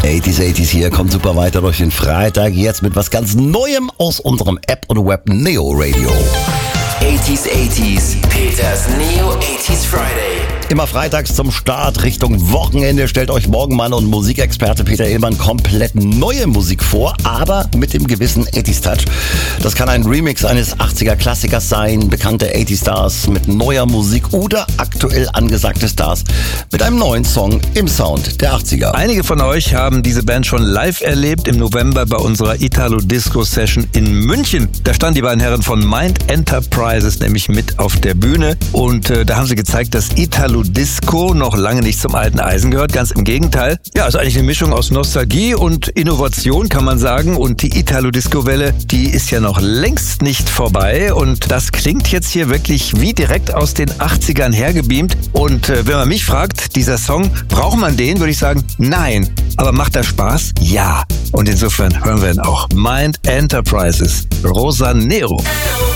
80s hier, kommt super weiter durch den Freitag. Jetzt mit was ganz Neuem aus unserem App und Web Neo Radio. 80s, Peters Neo 80s Friday. Immer freitags zum Start Richtung Wochenende stellt euch Morgenmann und Musikexperte Peter Illmann komplett neue Musik vor, aber mit dem gewissen 80s-Touch. Das kann ein Remix eines 80er-Klassikers sein, bekannte 80s-Stars mit neuer Musik oder aktuell angesagte Stars mit einem neuen Song im Sound der 80er. Einige von euch haben diese Band schon live erlebt im November bei unserer Italo-Disco-Session in München. Da standen die beiden Herren von Mind Enterprises nämlich mit auf der Bühne und da haben sie gezeigt, dass Italo-Disco noch lange nicht zum alten Eisen gehört, ganz im Gegenteil. Ja, ist eigentlich eine Mischung aus Nostalgie und Innovation, kann man sagen, und die Italo-Disco-Welle, die ist ja noch längst nicht vorbei und das klingt jetzt hier wirklich wie direkt aus den 80ern hergebeamt und wenn man mich fragt, dieser Song, braucht man den, würde ich sagen, nein. Aber macht er Spaß? Ja. Und insofern hören wir ihn auch. Mind Enterprises, Rosa Nero.